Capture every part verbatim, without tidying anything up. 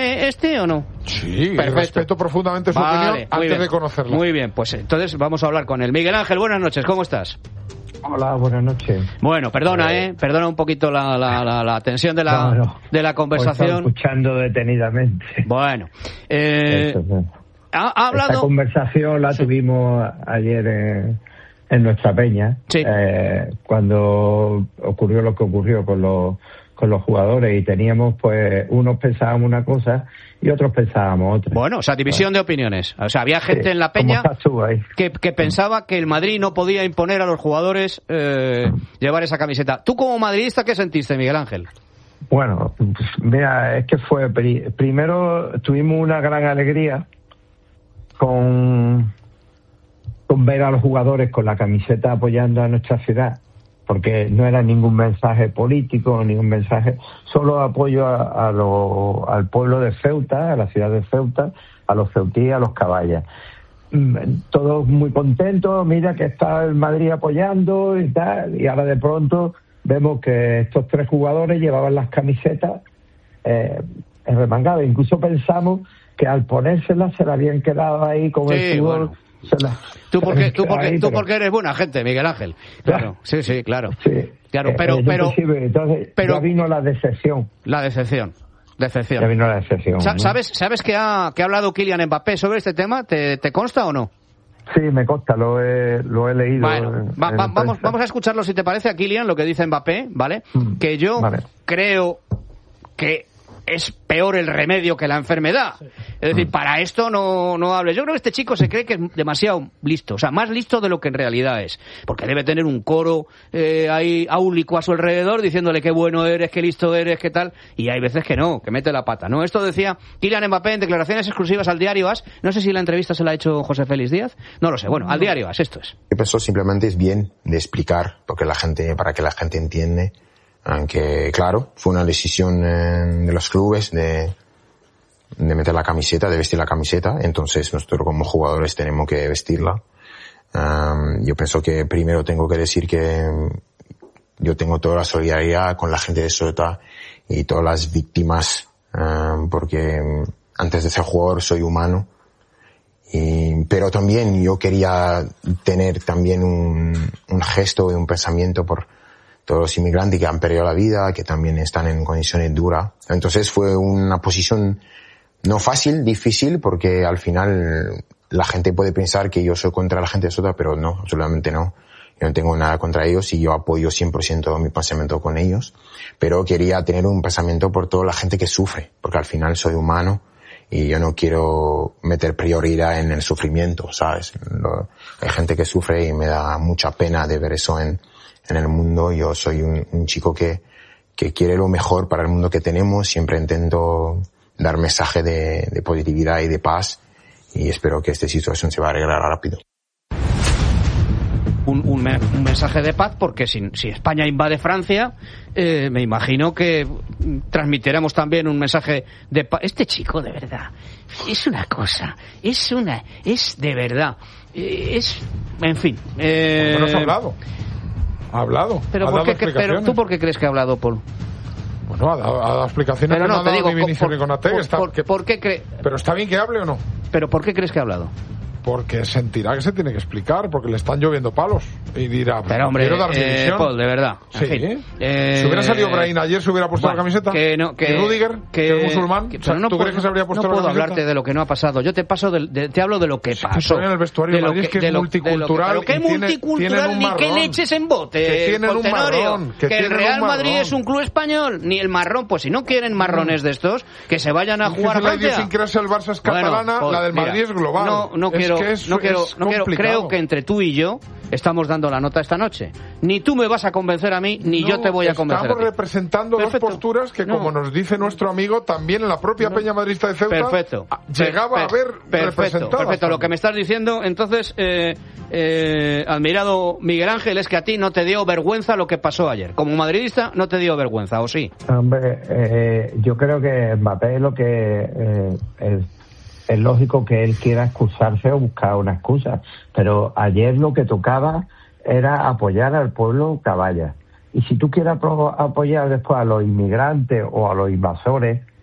¿Quiere este o no? Sí, respeto profundamente su vale, opinión antes bien. de conocerla. Muy bien, pues entonces vamos a hablar con él. Miguel Ángel, buenas noches, ¿cómo estás? Hola, buenas noches. Bueno, perdona, eh, perdona un poquito la, la, la, la tensión de la, no, no. de la conversación. Estoy escuchando detenidamente. Bueno, eh, Eso, ha, ha hablado... Esta conversación la sí. tuvimos ayer en, en nuestra peña, sí. eh, cuando ocurrió lo que ocurrió con los con los jugadores y teníamos, pues, unos pensábamos una cosa y otros pensábamos otra. Bueno, o sea, división de opiniones. O sea, había gente sí, en la peña que, que pensaba que el Madrid no podía imponer a los jugadores eh, llevar esa camiseta. ¿Tú como madridista qué sentiste, Miguel Ángel? Bueno, pues, mira, es que fue... Primero tuvimos una gran alegría con, con ver a los jugadores con la camiseta apoyando a nuestra ciudad, porque no era ningún mensaje político, ningún mensaje, solo apoyo a, a lo, al pueblo de Ceuta, a la ciudad de Ceuta, a los ceutíes, a los caballas. Todos muy contentos, mira que está el Madrid apoyando y tal, y ahora de pronto vemos que estos tres jugadores llevaban las camisetas eh, remangadas. Incluso pensamos que al ponérselas se la habían quedado ahí con sí, el fútbol. Bueno. La, tú porque tú porque ahí, tú pero... porque eres buena gente, Miguel Ángel. Claro, sí, sí, claro. Sí. Claro, pero eh, pero entonces pero ya vino la decepción. La decepción. Decepción. Ya vino la decepción. Sa- ¿no? ¿Sabes sabes que ha que ha hablado Kylian Mbappé sobre este tema? ¿Te te consta o no? Sí, me consta, lo he lo he leído. Bueno, en, va, en va, vamos vamos a escucharlo si te parece a Kylian lo que dice Mbappé, ¿vale? Mm, que yo vale. creo que es peor el remedio que la enfermedad. Sí. Es decir, para esto no, no hables. Yo creo que este chico se cree que es demasiado listo, o sea, más listo de lo que en realidad es, porque debe tener un coro eh, ahí áulico a su alrededor diciéndole qué bueno eres, qué listo eres, qué tal, y hay veces que no, que mete la pata, ¿no? Esto decía Kylian Mbappé en declaraciones exclusivas al Diario As. No sé si la entrevista se la ha hecho José Félix Díaz, no lo sé. Bueno, al Diario As, esto es. Yo pienso simplemente es bien de explicar porque la gente, para que la gente entiende. Aunque, claro, fue una decisión eh, de los clubes de, de meter la camiseta, de vestir la camiseta. Entonces, nosotros como jugadores tenemos que vestirla. Um, yo pienso que primero tengo que decir que yo tengo toda la solidaridad con la gente de Ceuta y todas las víctimas, um, porque antes de ser jugador soy humano. Y, pero también yo quería tener también un, un gesto y un pensamiento por todos los inmigrantes que han perdido la vida, que también están en condiciones duras. Entonces fue una posición no fácil, difícil, porque al final la gente puede pensar que yo soy contra la gente de Ceuta, pero no, absolutamente no. Yo no tengo nada contra ellos y yo apoyo cien por ciento mi pensamiento con ellos, pero quería tener un pensamiento por toda la gente que sufre, porque al final soy humano y yo no quiero meter prioridad en el sufrimiento, ¿sabes? Lo, hay gente que sufre y me da mucha pena de ver eso en en el mundo. Yo soy un, un chico que, que quiere lo mejor para el mundo que tenemos, siempre intento dar mensaje de, de positividad y de paz y espero que esta situación se va a arreglar rápido. Un, un, un mensaje de paz porque si, si España invade Francia, eh, me imagino que transmitiremos también un mensaje de paz. Este chico, de verdad, es una cosa, es una, es de verdad, es, en fin. Eh, ¿Cómo nos ha hablado? Ha hablado. Pero, ha ¿por dado qué, pero ¿tú por qué crees que ha hablado, Paul? Bueno, ha dado, ha dado explicaciones pero que no, no ha dado digo, ni Vinicius ni Konaté. Por, está, por, que, ¿por qué cree? Pero está bien que hable o no. ¿Pero por qué crees que ha hablado? Porque sentirá que se tiene que explicar, porque le están lloviendo palos. Y dirá, pero hombre, quiero dar mi eh, visión. Paul, de verdad. Sí. En fin, eh, si hubiera salido Brahim ayer, se hubiera puesto bueno, la camiseta. Que no, que, ¿Y Rudiger, que, que es musulmán? Que, o sea, no ¿Tú puedo, crees que se habría puesto no la puedo camiseta? hablarte de lo que no ha pasado. Yo te paso de, de, te hablo de lo que sí, pasó. En el vestuario de lo Madrid, que, que es lo, multicultural. Pero que es multicultural ni que leches en bote. Que tienen un marrón. Que, que el Real Madrid es un club español. Ni el marrón. Pues si no quieren marrones de estos, que se vayan a jugar a Francia. La idiosincrasia del Barça es catalana, bueno, pues, la del Madrid mira, es global. No, no quiero, es que es, no quiero, es no quiero. Creo que entre tú y yo estamos dando la nota esta noche. Ni tú me vas a convencer a mí, ni no, yo te voy a convencer. Estamos a ti. representando Perfecto. dos posturas que, no. como nos dice nuestro amigo, también en la propia no. Peña Madrista de Ceuta Perfecto. llegaba per, a ver perfecto, representadas. Perfecto, lo que me estás diciendo, entonces, eh, eh, admirado Miguel Ángel, es que a ti no te dio vergüenza lo que pasó ayer. Como madridista, no te dio vergüenza, ¿o sí? Hombre, eh, yo creo que Mbappé lo que eh, es, es lógico que él quiera excusarse o buscar una excusa, pero ayer lo que tocaba era apoyar al pueblo caballa. Y si tú quieres apoyar después a los inmigrantes o a los invasores,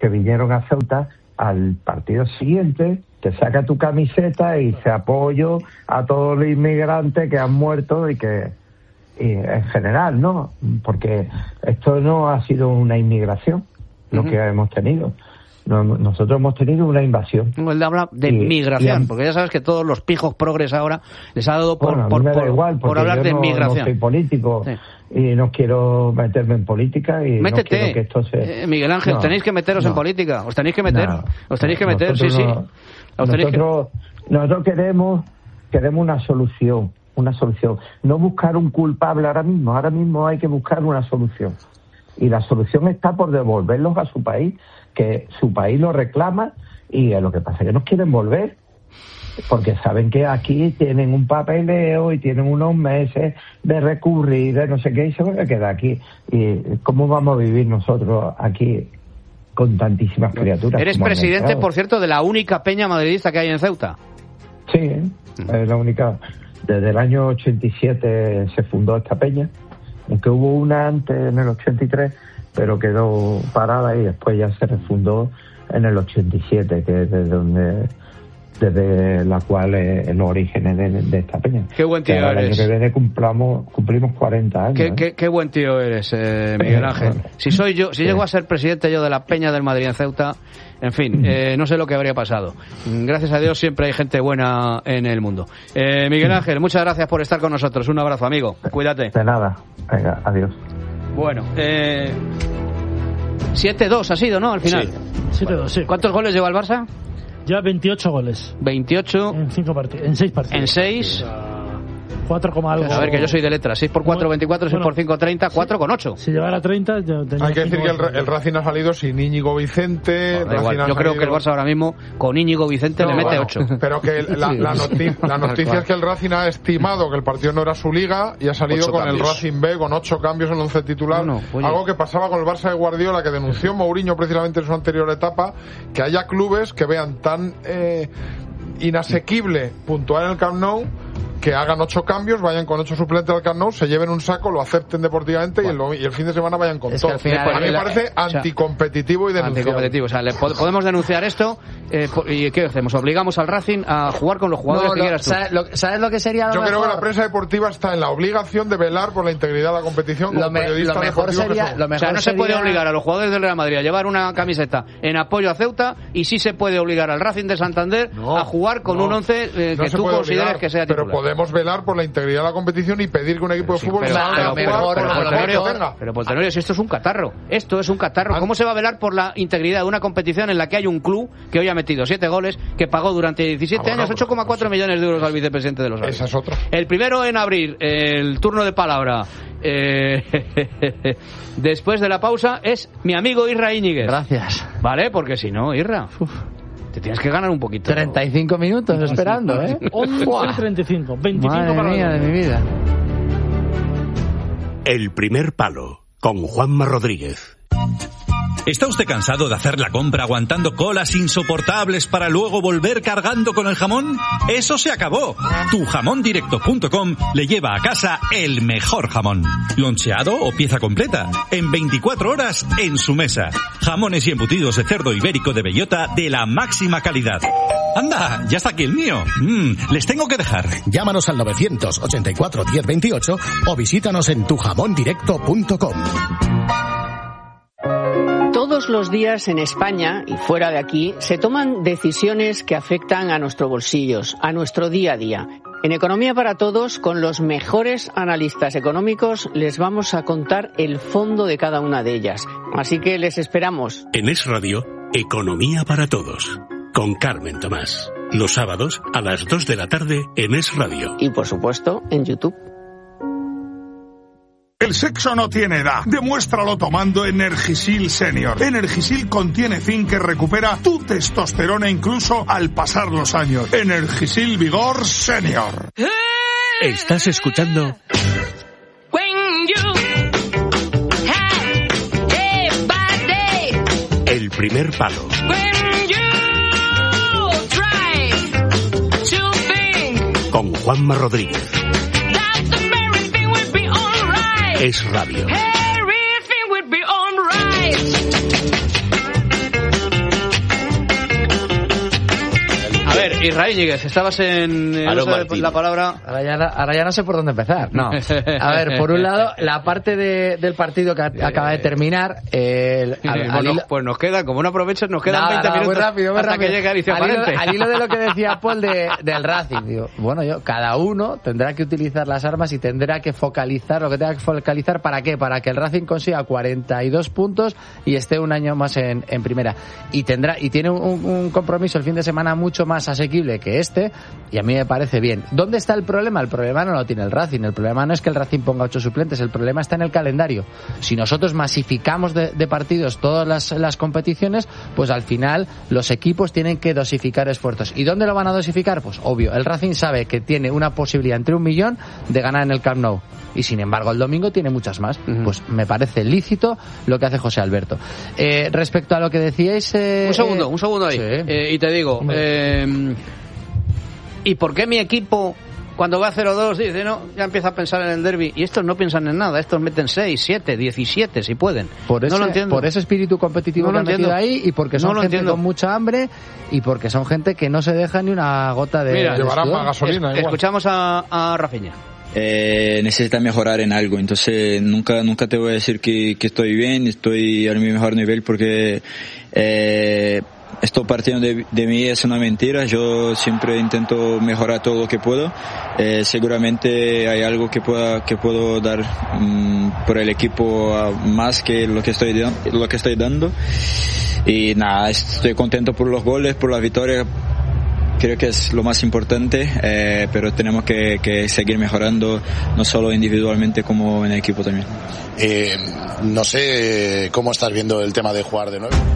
que vinieron a Ceuta, al partido siguiente te saca tu camiseta y dice apoyo a todos los inmigrantes que han muerto y que y en general, ¿no? Porque esto no ha sido una inmigración lo uh-huh. que hemos tenido. No, nosotros hemos tenido una invasión. Él habla de y, migración, y, porque ya sabes que todos los pijos progres ahora les ha dado por, bueno, por, me da por, igual, por hablar de no, migración. No soy político sí. y no quiero meterme en política y Métete, no quiero que esto se... eh, Miguel Ángel, no, tenéis que meteros no, en política, os tenéis que meter, no, os tenéis que meter, sí, no, sí. Os nosotros, que... nosotros queremos, queremos una solución, una solución. No buscar un culpable ahora mismo, ahora mismo hay que buscar una solución. Y la solución está por devolverlos a su país, que su país lo reclama, y lo que pasa es que nos quieren volver, porque saben que aquí tienen un papeleo y tienen unos meses de recurrir, de no sé qué, y se van a quedar aquí. ¿Y cómo vamos a vivir nosotros aquí con tantísimas criaturas? Eres presidente, por cierto, de la única peña madridista que hay en Ceuta. Sí, ¿eh? Es la única. Desde el año ochenta y siete se fundó esta peña, aunque hubo una antes en el ochenta y tres, pero quedó parada y después ya se refundó en el ochenta y siete, que es desde donde desde la cual es los orígenes de, de esta peña. Qué buen tío eres. El año que viene cumplamos, cumplimos cuarenta años. Qué, ¿eh? qué, qué buen tío eres, eh, Miguel Ángel. Si soy yo, si sí. llego a ser presidente yo de la peña del Madrid en Ceuta, en fin, eh, no sé lo que habría pasado. Gracias a Dios siempre hay gente buena en el mundo. Eh, Miguel Ángel, muchas gracias por estar con nosotros. Un abrazo, amigo. Cuídate. De nada. Venga, adiós. Bueno, eh... siete dos ha sido, ¿no? Al final. Sí. siete dos, sí. ¿Cuántos goles lleva el Barça? Ya veintiocho goles. veintiocho. En cinco partidos, en seis partidos. En seis. cuatro, algo. A ver, que yo soy de letras. seis por cuatro, veinticuatro. seis por cinco, treinta. cuatro con ocho. Si llegara a treinta, yo tenía. Hay que decir que el, el Racing ha salido sin Íñigo Vicente. No, igual. Yo salido... creo que el Barça ahora mismo, con Íñigo Vicente, no, le mete ocho. Bueno, pero que la, la, noti- la noticia es que el Racing ha estimado que el partido no era su liga y ha salido ocho con cambios. El Racing B con ocho cambios en el once titular. No, no, algo que pasaba con el Barça de Guardiola, que denunció Mourinho precisamente en su anterior etapa, que haya clubes que vean tan eh, inasequible puntuar en el Camp Nou, que hagan ocho cambios, vayan con ocho suplentes al Camp Nou, se lleven un saco, lo acepten deportivamente bueno. y, el, y el fin de semana vayan con todo. Final, a mí me parece la, anticompetitivo y denunciable. Anticompetitivo, o sea, le pod- podemos denunciar esto eh, y ¿qué hacemos? ¿Obligamos al Racing a jugar con los jugadores no, que lo, quieras tú? ¿sabes lo, ¿Sabes lo que sería lo Yo mejor? creo que la prensa deportiva está en la obligación de velar por la integridad de la competición como lo me, periodista lo mejor sería, que lo mejor O sea, no sería... se puede obligar a los jugadores del Real Madrid a llevar una camiseta en apoyo a Ceuta y sí se puede obligar al Racing de Santander no, a jugar con no, un once eh, que no tú consideres obligar, que sea titular. Pero podemos velar por la integridad de la competición y pedir que un equipo de sí, fútbol pero, salga pero, a pero, jugar pero, con pero, la pero, que tenga. Pero, Poltenorio, si esto es un catarro, esto es un catarro. ¿Cómo se va a velar por la integridad de una competición en la que hay un club que hoy ha metido siete goles, que pagó durante diecisiete ah, bueno, años ocho coma cuatro millones de euros al vicepresidente de los Árabes? Esa es otra. El primero en abrir el turno de palabra eh, después de la pausa es mi amigo Isra Íñiguez. Gracias. Vale, porque si no, Isra... Uf. Te tienes que ganar un poquito. treinta y cinco minutos esperando, ¿eh? once treinta y cinco, veinticinco Madre para mía de mi vida. El primer palo, con Juanma Rodríguez. ¿Está usted cansado de hacer la compra aguantando colas insoportables para luego volver cargando con el jamón? ¡Eso se acabó! tu jamón directo punto com le lleva a casa el mejor jamón. Loncheado o pieza completa. En veinticuatro horas en su mesa. Jamones y embutidos de cerdo ibérico de bellota de la máxima calidad. ¡Anda! ¡Ya está aquí el mío! Mm, les tengo que dejar. Llámanos al novecientos ochenta y cuatro diez veintiocho o visítanos en tu jamón directo punto com. Todos los días en España y fuera de aquí se toman decisiones que afectan a nuestros bolsillos, a nuestro día a día. En Economía para Todos, con los mejores analistas económicos, les vamos a contar el fondo de cada una de ellas. Así que les esperamos. En Es Radio, Economía para Todos, con Carmen Tomás. Los sábados a las dos de la tarde en Es Radio. Y por supuesto, en YouTube. El sexo no tiene edad. Demuéstralo tomando Energisil Senior. Energisil contiene zinc que recupera tu testosterona incluso al pasar los años. Energisil Vigor Senior. ¿Estás escuchando? El primer palo. Con Juanma Rodríguez. Es Radio. Israel Íñiguez, estabas en el uso de la palabra. Ahora ya, ahora ya no sé por dónde empezar. No. A ver, por un lado, la parte de, del partido que acaba de terminar. Eh, el, al, bueno, al hilo... Pues nos queda, como no aprovechas, nos quedan Nada, veinte nada, minutos muy rápido, muy hasta rápido. que llegue Alicia al Valente. hilo, al hilo de lo que decía Paul de, del Racing, digo, bueno, yo, cada uno tendrá que utilizar las armas y tendrá que focalizar lo que tenga que focalizar. ¿Para qué? Para que el Racing consiga cuarenta y dos puntos y esté un año más en, en primera. Y tendrá y tiene un, un compromiso el fin de semana mucho más asequible que este, y a mí me parece bien. ¿Dónde está el problema? El problema no lo tiene el Racing. El problema no es que el Racing ponga ocho suplentes, el problema está en el calendario. Si nosotros masificamos de, de partidos todas las, las competiciones, pues al final los equipos tienen que dosificar esfuerzos. ¿Y dónde lo van a dosificar? Pues obvio, el Racing sabe que tiene una posibilidad entre un millón de ganar en el Camp Nou, y sin embargo el domingo tiene muchas más. Uh-huh. Pues me parece lícito lo que hace José Alberto. Eh, respecto a lo que decíais... Eh, un segundo, eh, un segundo ahí. Sí. Eh, y te digo... Eh, ¿Y por qué mi equipo, cuando va cero dos, dice, no, ya empieza a pensar en el derbi? Y estos no piensan en nada, estos meten seis, siete, diecisiete si pueden. Por ese, no lo entiendo. Por ese espíritu competitivo no que han metido ahí, y porque son no gente entiendo. con mucha hambre, y porque son gente que no se deja ni una gota de... Mira, llevarán más gasolina. Es, escuchamos a, a Rafinha. Eh, necesita mejorar en algo, entonces nunca nunca te voy a decir que, que estoy bien, estoy a mi mejor nivel, porque eh, esto partiendo de, de mí es una mentira. Yo siempre intento mejorar todo lo que puedo. Eh, seguramente hay algo que pueda que puedo dar um, por el equipo uh, más que lo que estoy lo que estoy dando. Y nada, estoy contento por los goles, por la victoria. Creo que es lo más importante, eh, pero tenemos que, que seguir mejorando, no solo individualmente como en el equipo también. Eh, no sé cómo estás viendo el tema de jugar de nuevo.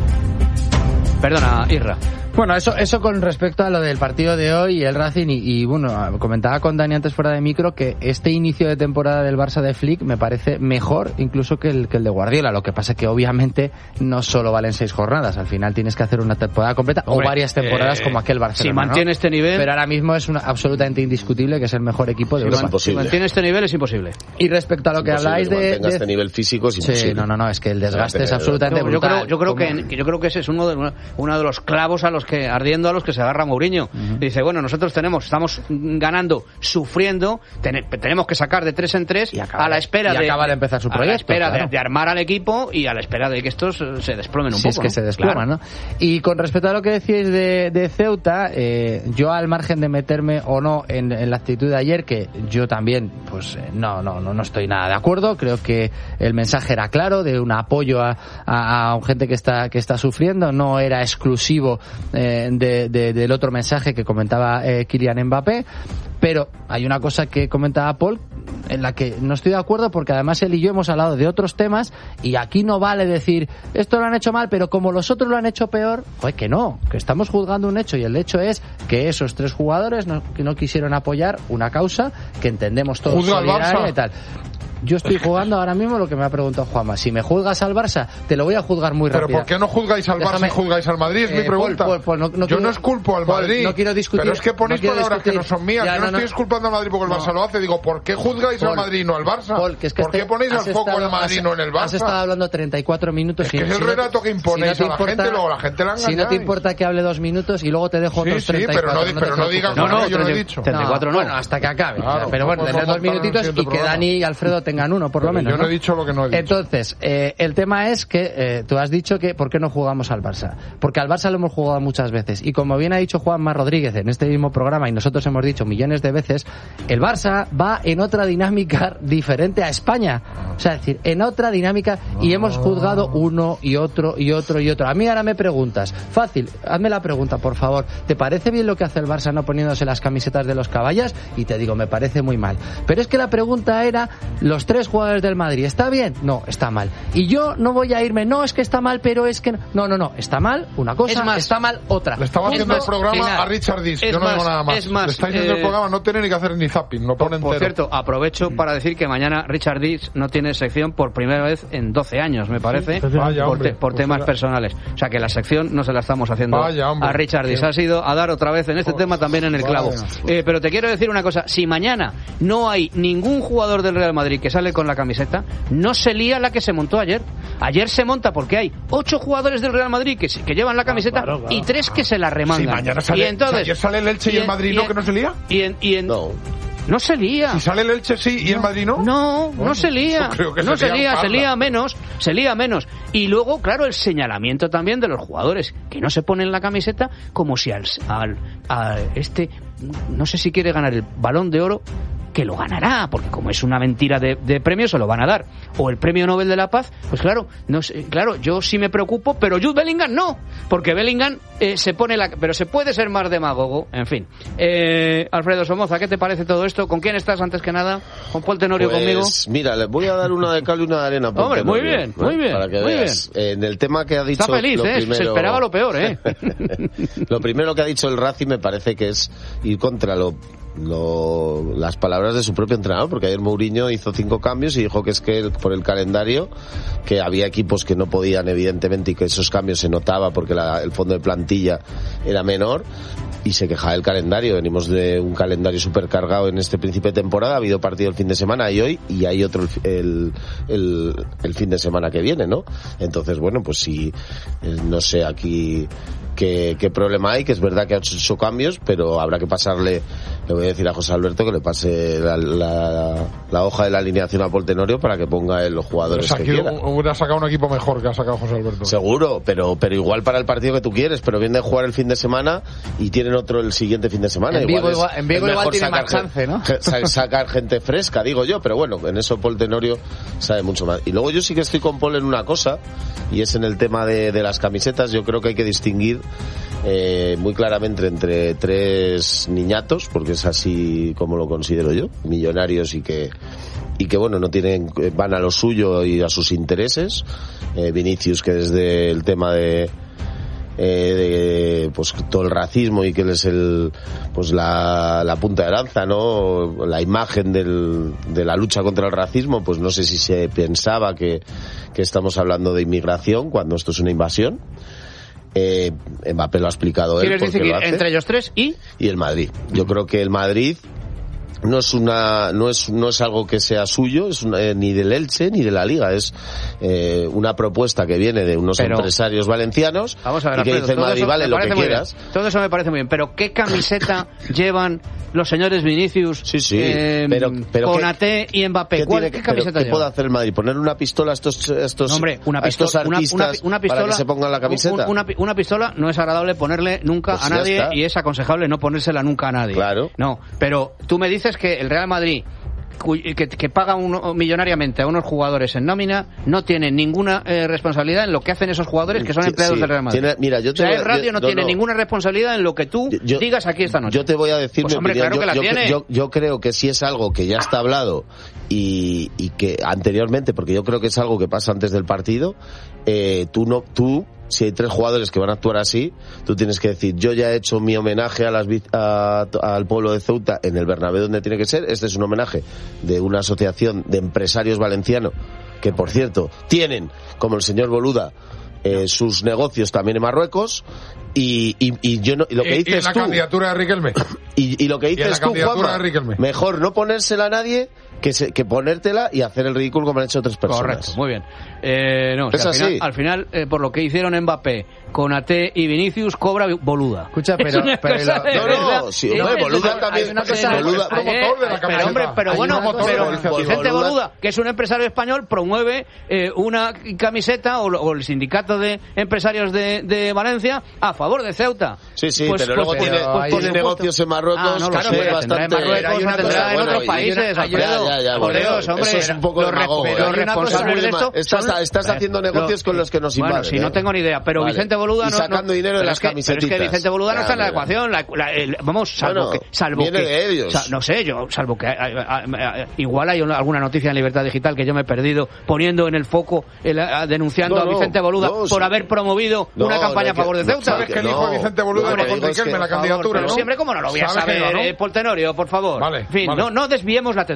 Perdona, Irra. Bueno, eso eso con respecto a lo del partido de hoy y el Racing, y, y bueno, comentaba con Dani antes fuera de micro que este inicio de temporada del Barça de Flick me parece mejor incluso que el, que el de Guardiola. Lo que pasa es que obviamente no solo valen seis jornadas, al final tienes que hacer una temporada completa. Hombre, o varias temporadas eh, como aquel Barcelona. Si mantiene ¿no? este nivel... Pero ahora mismo es una, absolutamente indiscutible que es el mejor equipo de si Europa. Man, si mantiene este nivel es imposible. Y respecto a lo que habláis de... de este nivel físico es imposible. Sí, no, no, no, es que el desgaste es absolutamente no, yo brutal. Creo, yo creo que yo creo que ese es uno de, uno de los clavos a los que, ardiendo a los que se agarra Mourinho. Uh-huh. Dice, bueno, nosotros tenemos, estamos ganando, sufriendo, ten, tenemos que sacar de tres en tres y acaba, a la espera y de... acaba de empezar su proyecto. A la espera claro. de, de armar al equipo y a la espera de que estos se desplomen un si poco. es que ¿no? se desploman, claro. ¿no? Y con respecto a lo que decíais de, de Ceuta, eh, yo al margen de meterme o no en, en la actitud de ayer, que yo también, pues eh, no, no, no, no estoy nada de acuerdo, creo que el mensaje era claro, de un apoyo a, a, a gente que está, que está sufriendo, no era exclusivo eh, de, de, del otro mensaje que comentaba eh, Kylian Mbappé, pero hay una cosa que comentaba Paul en la que no estoy de acuerdo, porque además él y yo hemos hablado de otros temas y aquí no vale decir esto lo han hecho mal, pero como los otros lo han hecho peor, pues que no, que estamos juzgando un hecho, y el hecho es que esos tres jugadores no, que no quisieron apoyar una causa que entendemos todos solidaria y tal. Yo estoy jugando ahora mismo lo que me ha preguntado Juanma. Si me juzgas al Barça, te lo voy a juzgar muy rápido. ¿Pero por qué no juzgáis al Déjame... Barça y juzgáis al Madrid? Es eh, mi pregunta. Paul, Paul, Paul, no, no yo quiero... no esculpo al Madrid. Paul, no quiero discutir. Pero es que ponéis no palabras discutir. que no son mías. Ya, yo no, no, estoy no. esculpando al Madrid porque el Barça no. lo hace. Digo, ¿por qué juzgáis Paul, al Madrid y no al Barça? Paul, que es que ¿Por qué este... ponéis el foco estado, al Madrid y no en el Barça? Has estado hablando treinta y cuatro minutos. Es que y, es el si relato no, que imponéis si no a la importa, gente y luego la gente la engañáis. Si no te importa que hable dos minutos y luego te dejo sí, otros treinta y cuatro. Sí, pero no, pero no digas no, no, que yo lo he dicho. treinta y cuatro no. Bueno, hasta que acabe. Claro, pero bueno, tener dos minutitos y que Dani y Alfredo tengan uno, por lo menos. Yo no he dicho lo que no he dicho. Entonces, eh, el tema es que eh, tú has dicho que ¿por qué no jugamos al Barça? Porque al Barça lo hemos jugado muchas veces, y como bien ha dicho Juanma Rodríguez en este mismo programa, y nosotros hemos dicho millones de veces, el Barça va en otra dinámica diferente a España. O sea, es decir, en otra dinámica, y hemos juzgado uno y otro y otro y otro. A mí ahora me preguntas, fácil, hazme la pregunta, por favor, ¿te parece bien lo que hace el Barça no poniéndose las camisetas de los caballas? Y te digo, me parece muy mal. Pero es que la pregunta era, los tres jugadores del Madrid, ¿está bien? No, está mal. Y yo no voy a irme, no, es que está mal, pero es que no, no, no, no. Está mal una cosa, más, está mal otra. Le estaba haciendo más, el programa final. a Richard Dis, yo no más, digo nada más. Es más, Le está haciendo eh, el programa, no tiene ni que hacer ni zapping, lo pone por, entero. Por cierto, aprovecho para decir que mañana Richard Dis no tiene sección por primera vez en doce años, me parece, sí, vaya, por, hombre, te, por pues temas era... personales. O sea que la sección no se la estamos haciendo vaya, a Richard Dis. Ha sido a dar otra vez en este pues, tema también en el vaya. clavo. Eh, pero te quiero decir una cosa, si mañana no hay ningún jugador del Real Madrid que que sale con la camiseta, no se lía la que se montó ayer. Ayer se monta porque hay ocho jugadores del Real Madrid que, que llevan la camiseta, claro, claro, y tres que se la remangan. Sí, mañana sale, y entonces, ayer sale el Elche y, y el Madrid, ¿no? ¿Que no se lía? Y en, y en, no. No se lía. Si sale el Elche sí y no, el Madrid no. No, no, no se lía. No se lía, se lía menos, se lía menos. Y luego, claro, el señalamiento también de los jugadores que no se ponen la camiseta como si al, al, a este, no sé si quiere ganar el Balón de Oro, que lo ganará, porque como es una mentira de, de premio, se lo van a dar. O el Premio Nobel de la Paz, pues claro, no sé, claro, yo sí me preocupo, pero Jude Bellingham no, porque Bellingham eh, se pone la... Pero se puede ser más demagogo, en fin. Eh, Alfredo Somoza, ¿qué te parece todo esto? ¿Con quién estás antes que nada? ¿Con Paul Tenorio pues, conmigo? Mira, les voy a dar una de cal y una de arena. Hombre, muy bien, muy bien, para que muy veas. bien. En el tema que ha dicho... Está feliz, ¿eh? Primero... Se esperaba lo peor, ¿eh? Lo primero que ha dicho el Racing me parece que es ir contra lo... Lo, las palabras de su propio entrenador, porque ayer Mourinho hizo cinco cambios y dijo que es que el, por el calendario, que había equipos que no podían evidentemente y que esos cambios se notaba porque la, el fondo de plantilla era menor, y se quejaba del calendario. Venimos de un calendario supercargado en este principio de temporada, ha habido partido el fin de semana y hoy, y hay otro el, el, el fin de semana que viene, ¿no? Entonces, bueno, pues sí, no sé aquí qué, qué problema hay, que es verdad que ha hecho cambios, pero habrá que pasarle, le voy a decir a José Alberto que le pase la, la, la hoja de la alineación a Paul Tenorio para que ponga en los jugadores que quiera. Hubiera sacado un equipo mejor que ha sacado José Alberto. Seguro, pero pero igual para el partido que tú quieres, pero viene de jugar el fin de semana y tienen otro el siguiente fin de semana. En Vigo igual, en Vigo igual tiene más chance, ¿no? Sacar gente fresca, digo yo, pero bueno, en eso Paul Tenorio sabe mucho más. Y luego yo sí que estoy con Paul en una cosa, y es en el tema de, de las camisetas. Yo creo que hay que distinguir eh, muy claramente entre tres niñatos, porque es así como lo considero yo, millonarios y que y que bueno, no tienen, van a lo suyo y a sus intereses. eh, Vinicius, que desde el tema de Eh, de pues todo el racismo y que él es el pues la, la punta de lanza, ¿no? La imagen del, de la lucha contra el racismo, pues no sé si se pensaba que, que estamos hablando de inmigración cuando esto es una invasión. eh, Mbappé lo ha explicado él. ¿Quieres decir que entre ellos tres y? Y el Madrid. Yo creo que el Madrid no es una no es no es algo que sea suyo, es una, eh, ni del Elche ni de la Liga, es eh, una propuesta que viene de unos pero, empresarios valencianos, vamos a ver, y que Alfredo, dice Madrid, vale, lo que quieras. Bien. Todo eso me parece muy bien, pero ¿qué camiseta llevan los señores Vinicius, sí, sí, eh, pero, pero Konaté y Mbappé? ¿Qué, ¿Cuál, tiene, ¿qué camiseta ¿qué puede hacer el Madrid? ¿Poner una pistola a estos, estos, no, hombre, una a estos pistola, artistas una, una, una pistola, para que se pongan la camiseta? Un, una, una pistola no es agradable ponerle nunca pues a nadie, y es aconsejable no ponérsela nunca a nadie. Claro. No, pero tú me dices que el Real Madrid, Que, que paga uno, millonariamente a unos jugadores en nómina, no tiene ninguna eh, responsabilidad en lo que hacen esos jugadores que son empleados sí, del Real Madrid. Tiene, mira, yo te o sea, voy, el radio yo, no, no tiene no. ninguna responsabilidad en lo que tú yo, digas aquí esta noche. Yo te voy a decir pues, mi hombre, opinión. Claro que la yo, tiene. Yo, yo creo que si es algo que ya está hablado y, y que anteriormente, porque yo creo que es algo que pasa antes del partido, eh, tú no, tú si hay tres jugadores que van a actuar así, tú tienes que decir, yo ya he hecho mi homenaje a las, a, al pueblo de Ceuta en el Bernabéu donde tiene que ser. Este es un homenaje de una asociación de empresarios valencianos que, por cierto, tienen, como el señor Boluda, eh, sus negocios también en Marruecos. Y, y, y yo no, y lo que y, dices y en la tú, candidatura de Riquelme y, y lo que dices tú, Juanma, mejor no ponérsela a nadie que, se, que ponértela y hacer el ridículo como han hecho otras personas. Correcto, muy bien. Eh, no, es o sea, así. Al final, al final eh, por lo que hicieron Mbappé, Konaté y Vinicius, cobra Boluda. Escucha, pero... pero la, no, no, sí, hombre, Boluda también... Una cosa, Boluda, es promotor de la pero, hombre, pero bueno, pero Vicente Boluda, Boluda, que es un empresario español, promueve eh, una camiseta, o, o el sindicato de empresarios de, de Valencia, a favor de Ceuta. Sí, sí, pues, pero pues, luego pues, tiene, pues, tiene negocios en Marruecos, ah, no, claro, sé, que bastante... En Marruecos, hay una tendrá en otros países, Alfredo. Ya, ya, ya, por Dios, hombre, eso es un poco los, demagogo, re, ¿eh? los responsables de esto... Estás, son, estás haciendo negocios con los que nos invaden. Bueno, si no tengo ni idea, pero vale. Vicente Boluda no... Y sacando no, dinero de las que, camisetitas. Pero es que Vicente Boluda no claro, está en la ecuación. La, la, el, vamos, salvo bueno, que... Salvo viene que, de ellos. Sa, no sé, yo, salvo que... A, a, a, igual hay una, alguna noticia en Libertad Digital que yo me he perdido poniendo en el foco, el, a, denunciando no, no, a Vicente Boluda no, por sí. haber promovido no, una campaña no, a favor de Ceuta. ¿Sabes que el hijo de Vicente Boluda no con Riquelme en la candidatura, no? Siempre, ¿cómo no lo voy a saber, eh, Paul Tenorio, por favor? Vale, en fin, vale. no, no desviemos la atención. Pues son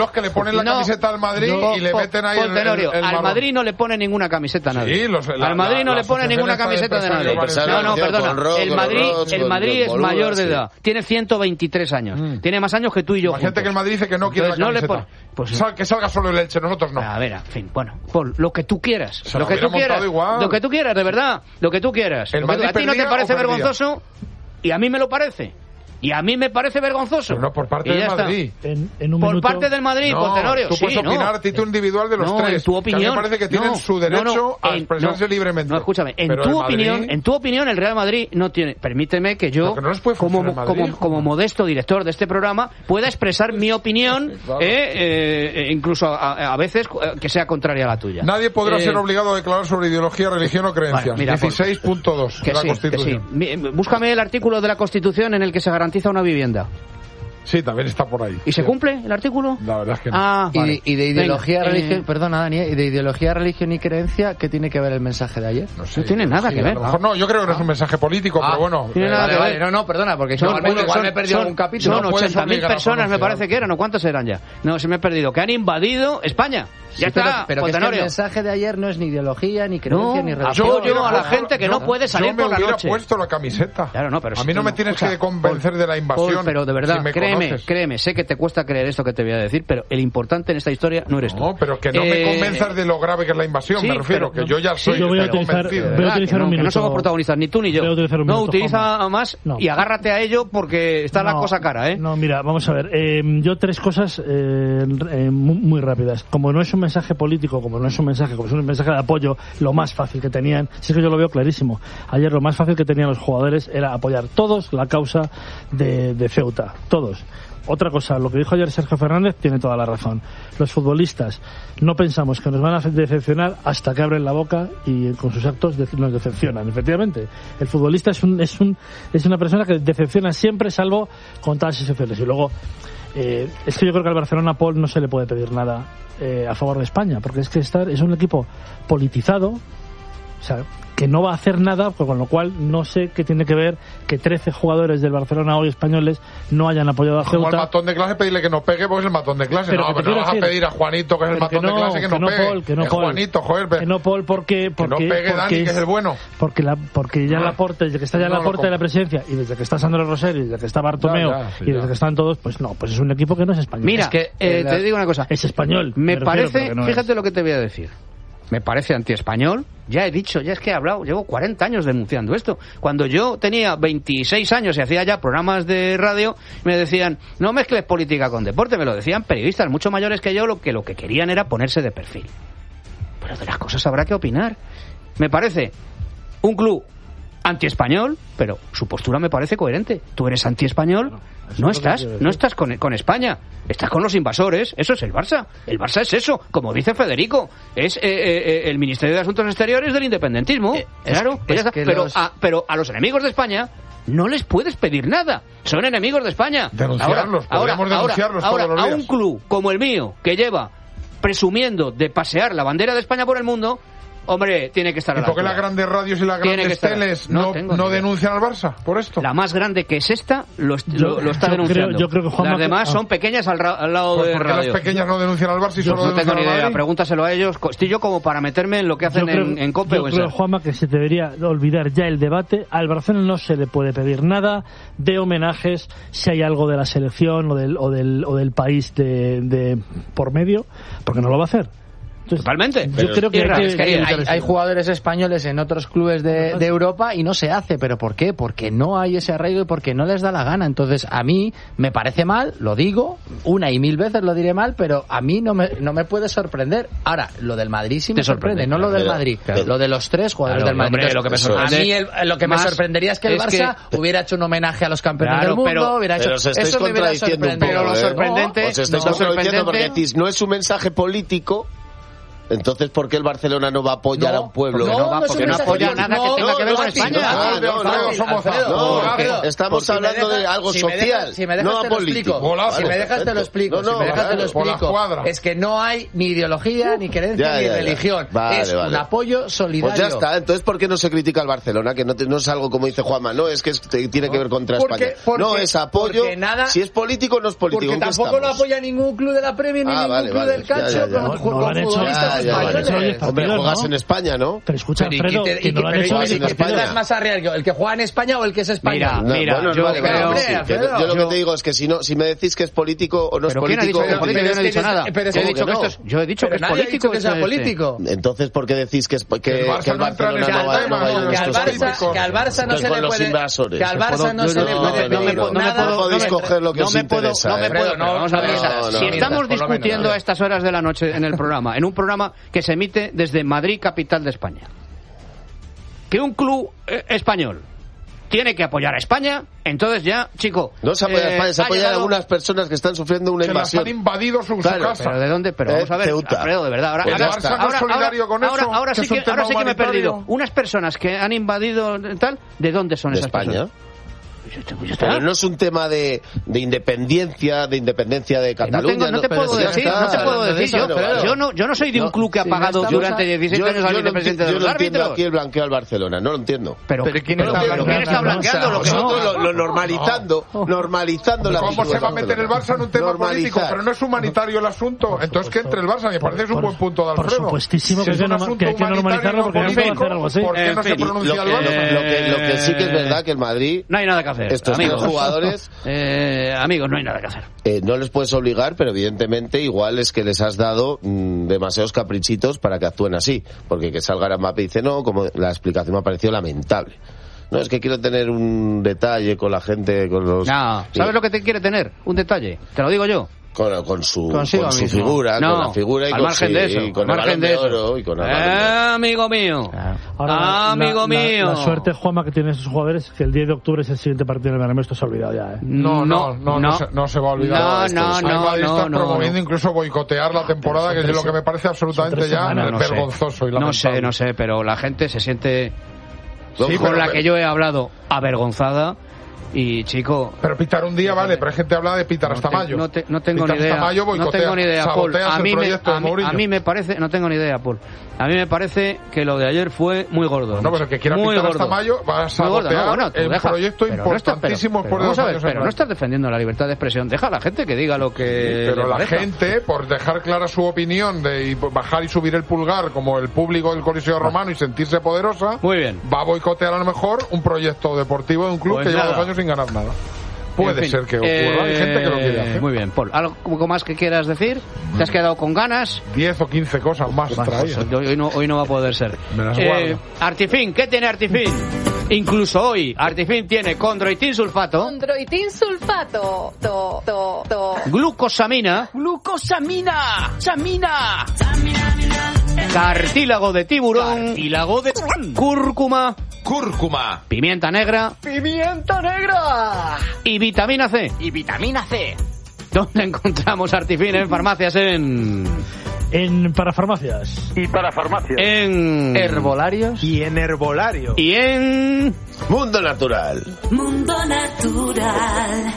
los que le ponen la no, camiseta al Madrid no, y le meten ahí el, el, el Al Madrid no le pone ninguna camiseta a nadie. Sí, los, la, al Madrid no la, le pone ninguna camiseta de nadie. No, no, perdona. El Madrid, el Madrid es mayor de edad. Tiene ciento veintitrés años. Mm. Tiene más años que tú y yo. La gente que el Madrid dice que no quiere Entonces, la camiseta. No le pone, pues, Sal, que salga solo el Elche, nosotros no. A ver, en fin, bueno, Paul, lo que tú quieras. Lo que tú quieras. Lo que tú quieras, de verdad. Lo que tú quieras. El lo que a ti no te parece vergonzoso y a mí me lo parece. Y a mí me parece vergonzoso. Pero no por parte del Madrid. En, en un por minuto... parte del Madrid, no, Tenorio. Tú puedes sí, opinar no. a título individual de los no, tres. En tu opinión. Que a mí me parece que tienen no, su derecho no, no, a expresarse no, libremente. No, escúchame. En Pero tu Madrid... opinión, en tu opinión, el Real Madrid no tiene. Permíteme que yo, que no como, Madrid, como, como modesto director de este programa, pueda expresar mi opinión, claro. eh, eh, incluso a, a veces que sea contraria a la tuya. Nadie podrá eh, ser obligado a declarar sobre ideología, religión o creencias. Bueno, dieciséis punto dos de la sí, Constitución. Sí. Búscame el artículo de la Constitución en el que se garantiza una vivienda. Sí, también está por ahí. ¿Y se sí. cumple el artículo? La verdad es que no. Ah, vale. y, y de ideología, Venga, religión, eh... perdona, Dani, y de ideología, religión y creencia, ¿qué tiene que ver el mensaje de ayer? No, sé, no tiene nada sí, que ver. A lo mejor no, yo creo que no es un mensaje político, ah, pero bueno. Tiene eh, nada vale, que vale, ver. no, no, perdona, porque son, igual, son, igual me he perdido son, un capítulo. Son no ochenta mil personas, me parece que eran, ¿o cuántas eran ya? No, se me he perdido. Que han invadido España. Ya sí, está, pero, pero que es que el mensaje de ayer no es ni ideología, ni creencia, no, ni religión. Apoyo a la gente que yo, no puede salir por la noche. Yo me hubiera puesto la camiseta. Claro, no, pero a mí no me tienes que convencer de la invasión. Paul, pero de verdad, si me créeme, conoces. créeme, sé que te cuesta creer esto que te voy a decir, pero el importante en esta historia no eres tú. No, pero que no eh, me convenzas de lo grave que es la invasión, sí, me refiero, pero, que yo ya soy sí, yo voy a utilizar, convencido. voy a utilizar que, un no, minuto, que no somos protagonistas, ni tú ni yo. Voy a utilizar un no, minuto, utiliza Juanma. más no. y agárrate a ello porque está no, la cosa cara, ¿eh? No, mira, vamos a ver. Eh, yo tres cosas eh, eh, muy, muy rápidas. Como no es un mensaje político, como no es un mensaje, como es un mensaje de apoyo, lo más fácil que tenían, sí que yo lo veo clarísimo. Ayer lo más fácil que tenían los jugadores era apoyar todos la causa de, de Ceuta, todos. Otra cosa, lo que dijo ayer Sergio Fernández tiene toda la razón. Los futbolistas no pensamos que nos van a decepcionar hasta que abren la boca y con sus actos nos decepcionan. Efectivamente, el futbolista es un, es un, es una persona que decepciona siempre, salvo con todas las excepciones. Y luego, eh, es que yo creo que al Barcelona, Paul, no se le puede pedir nada eh, a favor de España, porque es que estar, es un equipo politizado, o sea, que no va a hacer nada, con lo cual no sé qué tiene que ver que trece jugadores del Barcelona hoy españoles no hayan apoyado a Ceuta. Como el matón de clase, pedirle que no pegue porque es el matón de clase. Pero no, pero no vas decir, a pedir a Juanito, que es el matón no, de clase, que, que no, no pegue. Paul, que no es Paul. Juanito, joder. Que no Paul, porque, porque, que no pegue porque Dani, es, que es el bueno. Porque, la, porque ya Laporte, desde que está ya no Laporte de la presidencia y desde que está Sandro Rosell y desde que está Bartomeu ya, ya, sí, y desde ya. que están todos, pues no, pues es un equipo que no es español. Mira, es que eh, la, te digo una cosa. Es español. Me, me parece, refiero, no fíjate es. lo que te voy a decir. Me parece antiespañol. Ya he dicho, ya es que he hablado, llevo cuarenta años denunciando esto. Cuando yo tenía veintiséis años y hacía ya programas de radio, me decían, no mezcles política con deporte. Me lo decían periodistas mucho mayores que yo, lo que lo que querían era ponerse de perfil. Pero de las cosas habrá que opinar. Me parece un club antiespañol, pero su postura me parece coherente. Tú eres antiespañol, bueno, no estás, no estás con, con España, estás con los invasores. Eso es el Barça. El Barça es eso, como dice Federico, es eh, eh, el Ministerio de Asuntos Exteriores del independentismo. Eh, claro, es, es pero, los... a, pero a los enemigos de España no les puedes pedir nada. Son enemigos de España. Denunciarlos, ahora, podemos ahora, denunciarlos ahora, todos los días. A un club como el mío, que lleva presumiendo de pasear la bandera de España por el mundo, hombre, tiene que estar a la ¿Y por qué altura? las grandes radios y las grandes teles no, no, no denuncian al Barça por esto? La más grande, que es esta, lo, yo, lo, lo está yo denunciando. Creo, yo creo que Juanma, las demás ah. son pequeñas al, ra, al lado pues de ¿por qué radio. las pequeñas no denuncian al Barça y yo solo no tengo ni idea, Madrid? Pregúntaselo a ellos. Estoy yo como para meterme en lo que hacen creo, en, en COPE yo o en creo, Ser. Juanma, que se debería olvidar ya el debate. Al Barcelona no se le puede pedir nada de homenajes si hay algo de la selección o del, o del, o del país de, de por medio, porque no lo va a hacer. Entonces, totalmente. Yo pero creo que, hay, que, que hay, hay, hay jugadores españoles en otros clubes de, de Europa y no se hace. ¿Pero por qué? Porque no hay ese arraigo y porque no les da la gana. Entonces, a mí me parece mal, lo digo, una y mil veces lo diré mal, pero a mí no me, no me puede sorprender. Ahora, lo del Madrid sí me sorprende, sorprende, no lo del pero, Madrid, pero, lo de los tres jugadores claro, del Madrid. Hombre, lo que me sorprende, a mí el, lo que me sorprendería es que el es Barça que, hubiera hecho un homenaje a los campeones claro, del mundo, pero, hubiera hecho... Pero os estáis eso contradiciendo un poco, pero lo sorprendente... ¿no? Os estáis no, contradiciendo porque decís, no es un mensaje político... Entonces, ¿por qué el Barcelona no va a apoyar no, a un pueblo? No, no va, no porque no apoya nada que tenga que ver con España. No, no, no, todos somos Alfredo, no, Alfredo, estamos si hablando dejas, de algo si social, dejas, si me dejas no te lo político. explico. Vale, si me dejas perfecto. te lo explico. No, no, si me dejas vale, te lo explico. Es que no hay ni ideología, ni creencia, ya, ni ya, ya. religión. Vale, es vale. un apoyo solidario. Pues ya está, entonces ¿por qué no se critica al Barcelona? Que no, te, no es algo como dice Juanma, no, es que es, te, tiene que ver contra porque, España. porque, no, es apoyo, nada, si es político no es político. Porque tampoco lo apoya ningún club de la Premier, ni ah, ningún vale, club vale. del calcio, ya, ya, ya. con, No, no lo han hecho. futbolistas Ya, ya, españoles. vale. Hombre, ¿no? juegas en España, ¿no? Pero escucha, Pero, Alfredo, ¿y qué te- que y no lo han qué- hecho. pero, en ¿y qué España. te das más a real? ¿El que juega en España o el que es español? Mira, mira, bueno, yo vale, vale, creo- sí, que Alfredo, yo lo que yo- te digo es que si no, si me decís que es político o no es ¿Pero quién ha político, dicho que es político? Yo no he dicho nada. pero es Yo he como dicho que que no. esto es- yo he dicho que Pero es nadie ha político. dicho que sea este- político. entonces ¿por qué decís que es que, que el el Barça no entra en Barcelona ese no va, tema, no va yo en no Que al estos estoy Barça, políticos. que al Barça no Pues se con le los puede, invasores. que al Barça no se le no, puede no, pedir no, no me nada. puedo- podéis coger lo que no os me puedo, interesa, no me eh. puedo, Alfredo, no, pero vamos a ver, no, no, si no, estamos por lo menos, discutiendo no. a estas horas de la noche en el programa, en un programa que se emite desde Madrid, capital de España, que un club eh, español tiene que apoyar a España, entonces ya, chico... No se apoya a eh, España, se ha apoya a llegado- algunas personas que están sufriendo una Que las invasión. han invadido su, su Claro, casa. ¿Pero de dónde? Pero Eh, vamos a ver, Ceuta. Alfredo, de verdad. Ahora, Pues ahora, ya está. ¿no es solidario con ahora, eso? ahora Que sí es un que, tema ahora sí que me he humanitario. perdido. Unas personas que han invadido tal, ¿de dónde son de esas España. personas? Ya está. Pero no es un tema de, de independencia, de independencia de Que no, Cataluña. tengo- no te pero puedo ya decir, está. no te puedo Hablando de decir. eso, Yo, bueno, yo no, yo no soy de un no, club que ha si no pagado estamos durante a- dieciséis Yo, años al yo no, vicepresidente enti- de yo los no entiendo árbitros. aquí el blanqueo al Barcelona, no lo entiendo. Pero, Pero ¿quién pero está ¿quién blanqueando? está blanqueando? Lo que no- Nosotros lo, lo normalizando, normalizando la ¿Cómo actitud se del va a meter el Barcelona? Barça en un tema Normalizar. político? Pero no es humanitario el asunto. Entonces que entre el Barça, me parece que es un Por- buen punto de por Alfredo. supuestísimo Si que es hay un que norma- asunto que hay que humanitario normalizarlo y no porque no se puede político, hacer algo así. ¿por qué En no se fin, Lo pronuncia que, el Barça? lo, que, lo que sí que es verdad que el Madrid, No hay nada que hacer. estos amigos. tres jugadores, Eh, amigos, no hay nada que hacer. eh, no les puedes obligar, pero evidentemente igual es que les has dado mm, demasiados caprichitos para que actúen así. Porque que salga Mbappé y dice no, como la explicación me ha parecido lamentable. No, es que quiero tener un detalle con la gente, con los... No, ¿sabes lo que te quiere tener? Un detalle. Te lo digo yo. Con, con su, Consigo con su mismo. figura, No, con la figura y al con, margen sí, de eso, y con al el margen balón de de eso. oro y con el Eh, balón de oro. amigo mío. Ahora, la- amigo la, mío. La, la suerte, Juanma, que tienen esos jugadores es que el diez de octubre es el siguiente partido del Bernabéu. Esto se ha olvidado ya, ¿eh? No, no, no, no, se, no se va a olvidar. No, Esto no, es- no, Hay madridistas no, no, promoviendo no. incluso boicotear la temporada, que es lo que me parece absolutamente ya Bueno, no sé. vergonzoso y No lamentable. sé, no sé, pero la gente se siente Sí, con pero- la que yo he hablado avergonzada. Y chico, Pero pitar un día vale, pero hay gente que habla de pitar hasta te- mayo. no, te- no tengo Pitar ni idea. hasta mayo, no boicotea, tengo ni idea, Paul. saboteas A el mí, me, proyecto de a, mí, Mourinho. a mí me parece, no tengo ni idea, Paul. A mí me parece que lo de ayer fue muy gordo. No, pero el que quiera muy pitar gordo. hasta mayo va a Muy gordo, sabotear no, bueno, tú el deja. proyecto Pero no estás- importantísimo pero- por pero dos vamos a ver, años en Pero no Madrid. estás defendiendo la libertad de expresión. Deja a la gente que diga lo que. Pero le la parezca. gente, por dejar clara su opinión de y bajar y subir el pulgar como el público del Coliseo Romano y sentirse poderosa, Muy bien. va a boicotear a lo mejor un proyecto deportivo de un club Pues que lleva nada. dos años sin ganar nada. Puede En fin, ser que ocurra. Hay gente que lo quiere eh, hacer. Muy bien, Paul. ¿Algo más que quieras decir? ¿Te has quedado con ganas? diez o quince cosas más Pues, traídas. hoy, hoy no, hoy no va a poder ser. Me las Eh, guardo. Artifin, ¿qué tiene Artifin? Incluso hoy, Artifin tiene condroitin sulfato, Condroitin sulfato. To, to, to. glucosamina, ¡Glucosamina! ¡Samina! cartílago de tiburón, Cartílago de... cúrcuma, Cúrcuma. pimienta negra ¡Pimienta negra! y vitamina C. Y vitamina C. ¿Dónde encontramos Artifin? En farmacias, en... En parafarmacias. Y para farmacias. En... Herbolarios. Y en herbolario. Y en... Mundo Natural. Mundo Natural.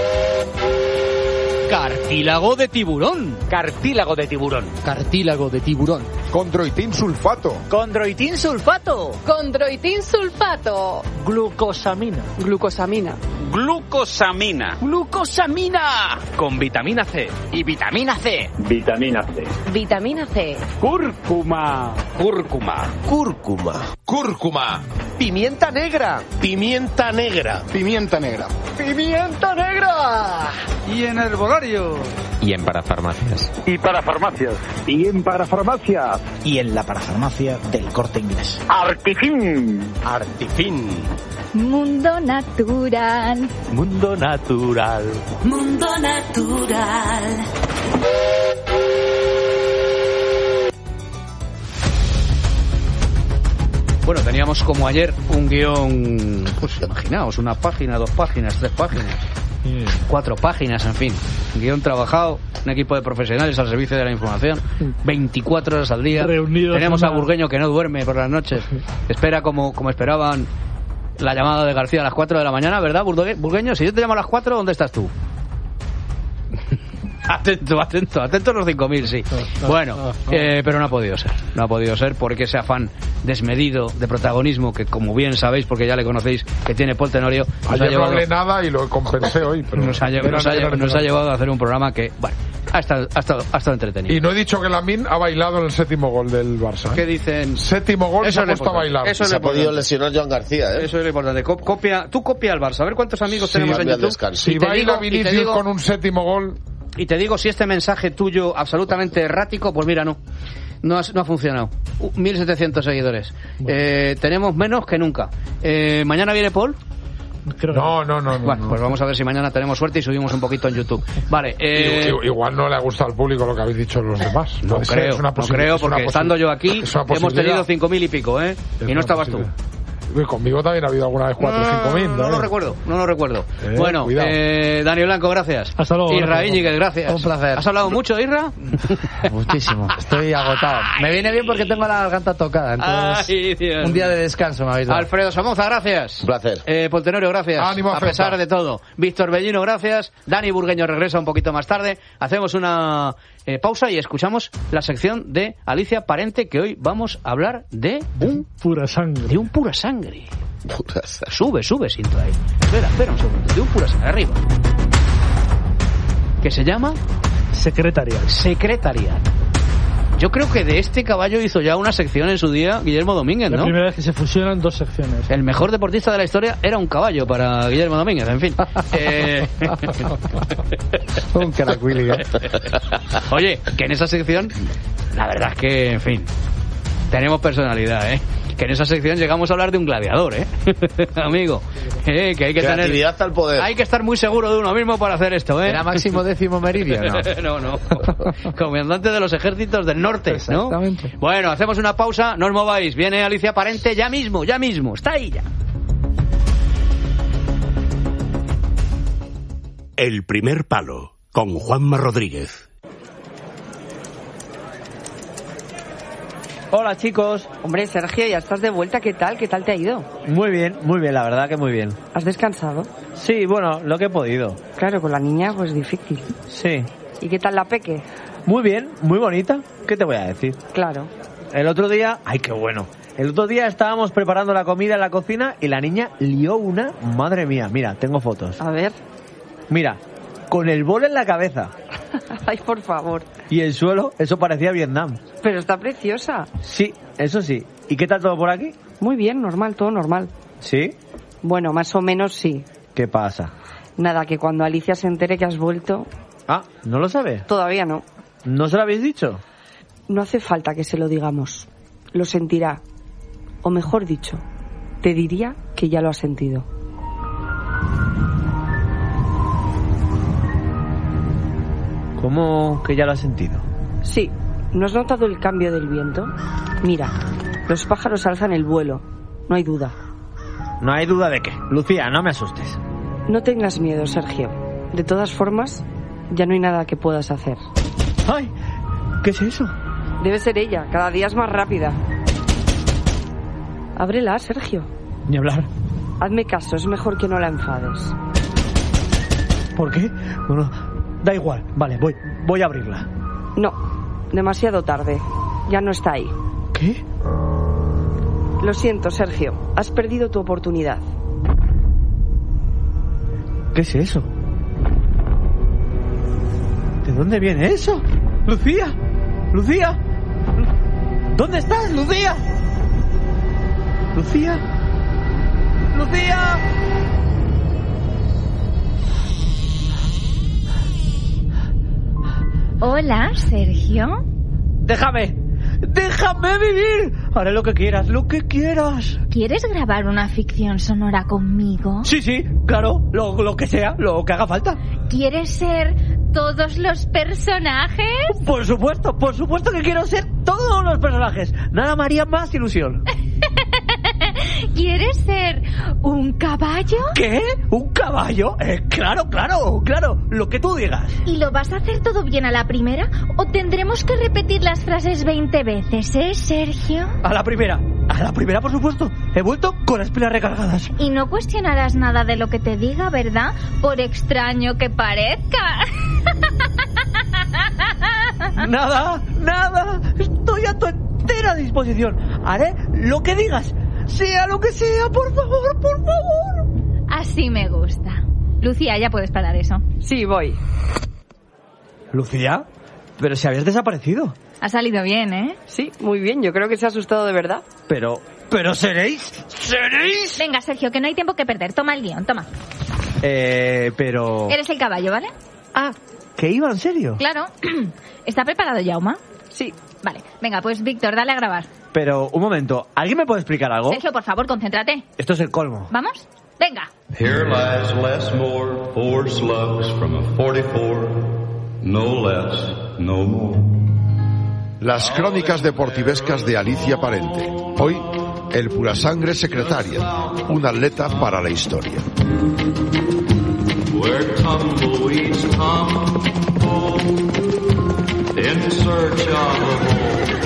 Cartílago de tiburón. Cartílago de tiburón. Cartílago de tiburón. Condroitin sulfato. Condroitin sulfato. Condroitin sulfato. Glucosamina. Glucosamina. Glucosamina. Glucosamina. Con vitamina C. Y vitamina C. Vitamina C. Vitamina C. Cúrcuma. Cúrcuma. Cúrcuma. Cúrcuma. Pimienta negra. Pimienta negra. Pimienta negra. Pimienta negra. Y en herbolario. Y en parafarmacias. Y para farmacias. Y en parafarmacias. Y en la parafarmacia del Corte Inglés. Artifin. Artifin. Mundo natural. Mundo natural. Mundo Natural. Bueno, teníamos como ayer un guión, pues imaginaos, una página, dos páginas, tres páginas, cuatro páginas, en fin. Un guión trabajado, un equipo de profesionales al servicio de la información, veinticuatro horas al día. Reunidos Tenemos en a una- Burgueño que no duerme por las noches. Espera como, como esperaban la llamada de García a las cuatro de la mañana, ¿verdad, Burgueño? Si yo te llamo a las cuatro, ¿dónde estás tú? Atento, atento, atento a los cinco mil, sí. Bueno, eh, pero no ha podido ser. No ha podido ser porque ese afán desmedido de protagonismo que, como bien sabéis, porque ya le conocéis, que tiene Paul Tenorio... Ayer no hablé nada y lo compensé hoy, pero... Nos ha, nos ha, nos ha llevado a hacer un programa que, bueno, ha estado, ha estado, ha estado entretenido. Y no he dicho que Lamine ha bailado en el séptimo gol del Barça. ¿eh? ¿Qué dicen? Séptimo gol, eso se ha puesto a bailar. Eso se ha podido lesionar Joan García, ¿eh? Eso es lo importante. Copia, tú copia al Barça. A ver cuántos amigos sí, tenemos en YouTube. Si baila Vinicius con un séptimo gol... Y te digo, si este mensaje tuyo absolutamente errático, pues mira, no. No ha, no ha funcionado. Uh, mil setecientos seguidores. Bueno. Eh, tenemos menos que nunca. Eh, ¿Mañana viene Paul? Creo no, no, no, no. Bueno, no. pues vamos a ver si mañana tenemos suerte y subimos un poquito en YouTube. Vale. Eh... Igual no le ha gustado al público lo que habéis dicho los demás. No, no creo, es una no creo, porque estando yo aquí hemos tenido cinco mil y pico, ¿eh? Es y no estabas tú. Conmigo también ha habido alguna vez cuatro o cinco mil. No, no, no lo recuerdo, no lo recuerdo. Eh, bueno, eh, Dani Blanco, gracias. Hasta luego. Isra Íñiguez, gracias. Un placer. ¿Has hablado mucho, Isra? Muchísimo. Estoy agotado. Me viene bien porque tengo la garganta tocada. Entonces, Ay, Dios. Un día de descanso me habéis dado. Alfredo Somoza, gracias. Un placer. Eh, Paul Tenorio, gracias. Ánimo a pesar de todo. Víctor Bellino, gracias. Dani Burgueño regresa un poquito más tarde. Hacemos una eh, pausa y escuchamos la sección de Alicia Parente, que hoy vamos a hablar de un pura sangre. De un pura sangre. Pura sangre. Sube, sube, siento ahí. Espera, espera un segundo. De un pura sangre, arriba. Que se llama Secretariat. Secretariat. Yo creo que de este caballo hizo ya una sección en su día Guillermo Domínguez, ¿no? La primera vez que se fusionan dos secciones. El mejor deportista de la historia era un caballo para Guillermo Domínguez, en fin. eh... un caracuili, ¿eh? Oye, que en esa sección, la verdad es que, en fin, tenemos personalidad, ¿eh? Que en esa sección llegamos a hablar de un gladiador, ¿eh? Amigo, ¿eh? Que hay que creatividad tener... al poder. Hay que estar muy seguro de uno mismo para hacer esto, ¿eh? ¿Era Máximo Décimo Meridio? No, no, no. Comandante de los ejércitos del norte, ¿no? Exactamente. Bueno, hacemos una pausa, no os mováis. Viene Alicia Parente ya mismo, ya mismo. Está ahí ya. El primer palo, con Juanma Rodríguez. Hola chicos. Hombre, Sergio, ya estás de vuelta, ¿qué tal? ¿Qué tal te ha ido? Muy bien, muy bien, la verdad que muy bien. ¿Has descansado? Sí, bueno, lo que he podido. Claro, con la niña pues difícil. Sí. ¿Y qué tal la peque? Muy bien, muy bonita, ¿qué te voy a decir? Claro. El otro día, ay qué bueno, el otro día estábamos preparando la comida en la cocina y la niña lió una, madre mía, mira, tengo fotos. A ver. Mira, con el bol en la cabeza. Ay, por favor. Y el suelo, eso parecía Vietnam. Pero está preciosa. Sí, eso sí. ¿Y qué tal todo por aquí? Muy bien, normal, todo normal. ¿Sí? Bueno, más o menos sí. ¿Qué pasa? Nada, que cuando Alicia se entere que has vuelto... Ah, ¿no lo sabe? Todavía no. ¿No se lo habéis dicho? No hace falta que se lo digamos. Lo sentirá. O mejor dicho, te diría que ya lo ha sentido. ¿Cómo que ya lo has sentido? Sí. ¿No has notado el cambio del viento? Mira, los pájaros alzan el vuelo. No hay duda. No hay duda de qué. Lucía, no me asustes. No tengas miedo, Sergio. De todas formas, ya no hay nada que puedas hacer. ¡Ay! ¿Qué es eso? Debe ser ella. Cada día es más rápida. Ábrela, Sergio. Ni hablar. Hazme caso, es mejor que no la enfades. ¿Por qué? Bueno, da igual. Vale, voy, voy a abrirla. No, demasiado tarde. Ya no está ahí. ¿Qué? Lo siento, Sergio. Has perdido tu oportunidad. ¿Qué es eso? ¿De dónde viene eso? ¡Lucía! ¡Lucía! ¿Dónde estás, Lucía? ¡Lucía! ¡Lucía! Hola, Sergio. ¡Déjame! ¡Déjame vivir! Haré lo que quieras, lo que quieras. ¿Quieres grabar una ficción sonora conmigo? Sí, sí, claro, lo, lo que sea, lo que haga falta. ¿Quieres ser todos los personajes? Por supuesto, por supuesto que quiero ser todos los personajes. Nada me haría más ilusión. ¿Quieres ser un caballo? ¿Qué? ¿Un caballo? Eh, claro, claro, claro, lo que tú digas. ¿Y lo vas a hacer todo bien a la primera? ¿O tendremos que repetir las frases veinte veces, eh, Sergio? A la primera. A la primera, por supuesto. He vuelto con las pilas recargadas. Y no cuestionarás nada de lo que te diga, ¿verdad? Por extraño que parezca. Nada, nada. Estoy a tu entera disposición. Haré lo que digas. Sea lo que sea, por favor, por favor. Así me gusta. Lucía, ya puedes parar eso. Sí, voy. Lucía, pero si habías desaparecido. Ha salido bien, ¿eh? Sí, muy bien. Yo creo que se ha asustado de verdad. Pero, pero seréis, seréis. Venga, Sergio, que no hay tiempo que perder. Toma el guión, toma. Eh, pero... Eres el caballo, ¿vale? Ah, ¿que iba en serio? Claro. ¿Está preparado, Jaume? Sí. Vale, venga, pues Víctor, dale a grabar. Pero, un momento, ¿alguien me puede explicar algo? Sergio, por favor, concéntrate. Esto es el colmo. ¿Vamos? Venga. Here lies Les Moore, four slugs from a forty-four, no less, no more. Las crónicas deportivescas de Alicia Parente. Hoy, el purasangre secretaria, un atleta para la historia. Where tumbleweeds come in search of a home.